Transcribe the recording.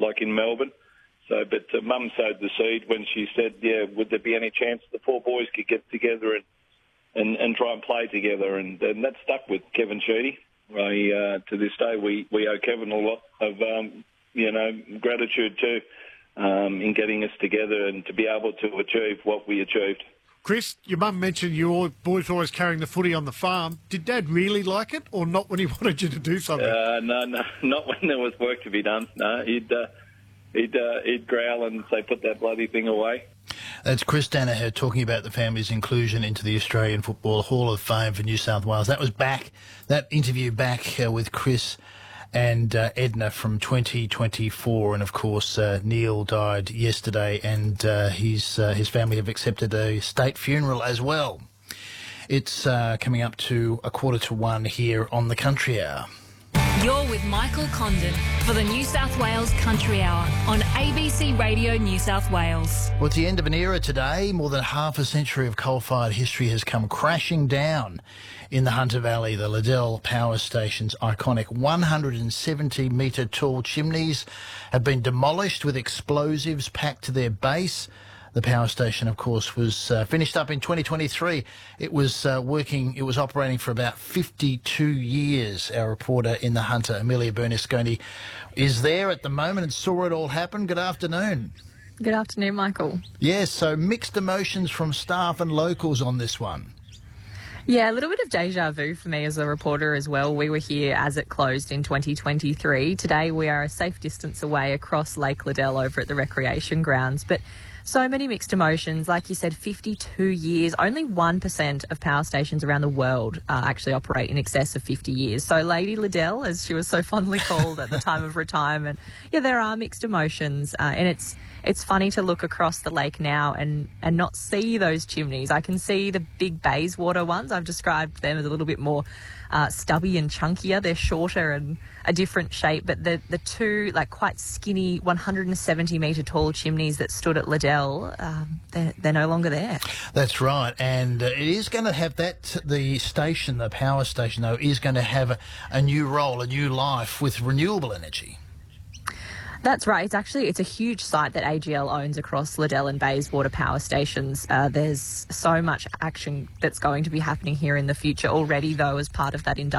like in Melbourne. So, but Mum sowed the seed when she said, would there be any chance the four boys could get together and try and play together? And that stuck with Kevin Sheedy. To this day, we owe Kevin a lot of, gratitude too, in getting us together and to be able to achieve what we achieved. Chris, your mum mentioned you all boys were always carrying the footy on the farm. Did Dad really like it, or not when he wanted you to do something? No, not when there was work to be done. No, he'd growl and say, "Put that bloody thing away." That's Chris Danaher talking about the family's inclusion into the Australian Football Hall of Fame for New South Wales. That interview back with Chris and Edna from 2024, and of course Neil died yesterday, and his family have accepted a state funeral as well. It's coming up to 1:15 here on the Country Hour. You're with Michael Condon for the New South Wales Country Hour on ABC Radio New South Wales. Well, it's the end of an era today. More than half a century of coal-fired history has come crashing down in the Hunter Valley. The Liddell Power Station's iconic 170-metre tall chimneys have been demolished with explosives packed to their base. The power station, of course, was finished up in 2023. It was operating for about 52 years. Our reporter in the Hunter, Amelia Bernasconi, is there at the moment and saw it all happen. Good afternoon. Good afternoon, Michael. Yes, so mixed emotions from staff and locals on this one. Yeah, a little bit of deja vu for me as a reporter as well. We were here as it closed in 2023. Today we are a safe distance away across Lake Liddell over at the recreation grounds. But so many mixed emotions. Like you said, 52 years. Only 1% of power stations around the world actually operate in excess of 50 years. So Lady Liddell, as she was so fondly called at the time of retirement, there are mixed emotions. And it's funny to look across the lake now and not see those chimneys. I can see the big Bayswater ones. I've described them as a little bit more stubby and chunkier. They're shorter and a different shape, but the two quite skinny 170-metre tall chimneys that stood at Liddell, they're no longer there. That's right, and it is going to have the power station though, is going to have a new role, a new life with renewable energy. That's right. It's a huge site that AGL owns across Liddell and Bayswater power stations. There's so much action that's going to be happening here in the future already, though, as part of that industrial